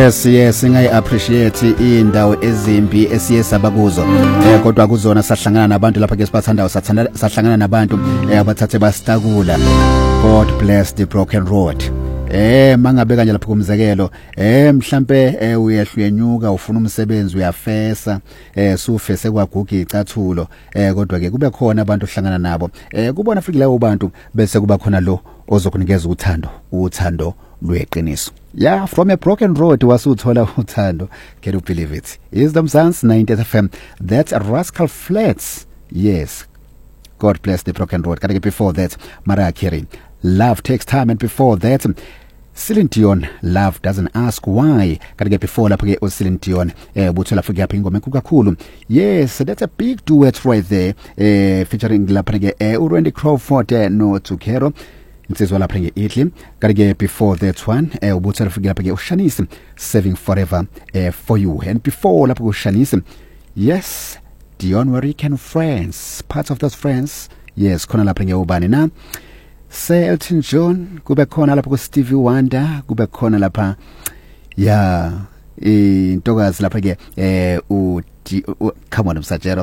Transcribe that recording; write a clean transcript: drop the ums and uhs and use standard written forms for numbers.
yes ngayi appreciate indawo ezimbi esiyesaba kuzo kodwa kuzona sahlangana nabantu lapha ke siphathandayo sahlangana nabantu abathathe bastakula. God bless the broken road. Mangabe kanje lapha kumzekelo mhlambe uyehlwenyuka ufuna umsebenzi uyafesa sufese kwaguga icathulo kodwa ke kube khona abantu ohlangana nabo kubona futhi lawo bantu bese kuba khona lo ozokunikeza uthando lweqiniso. Yeah, from a broken road wasuthola uthando. Can you believe it? Is the Mzansi 90 FM. That's Rascal Flats. Yes. God bless the broken road. Can I get before that? Mariah Carey. Love takes time, and before that, Celine Dion, Love Doesn't Ask Why. Can I get before lapha ke Celine Dion buthola futhi yapha ingoma enkulu kakhulu. Yes, that's a big duet right there featuring lapha ke Randy Crawford no Tukero. Insizwa lapha ke Italy. Can I get before that one ubuthola futhi lapha ke uShanice Saving Forever for You. And before lapha uShanice, yes, Dion Warwick Friends, parts of those friends. Yes, khona lapha ke ubani na Sir Elton John, kube khona lapha ku Stevie Wonder, kube khona lapha ya intokazi lapha ke come on Msajero